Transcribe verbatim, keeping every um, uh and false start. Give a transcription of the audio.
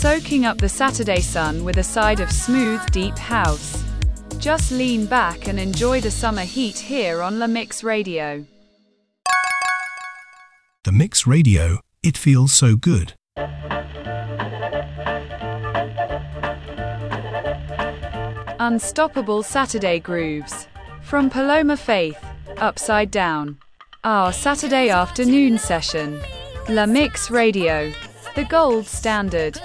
soaking up the Saturday sun with a side of smooth, deep house. Just lean back and enjoy the summer heat here on La Mix Radio. The Mix Radio, it feels so good. Unstoppable Saturday grooves. From Paloma Faith, Upside Down. Our Saturday afternoon session. La Mix Radio, the gold standard.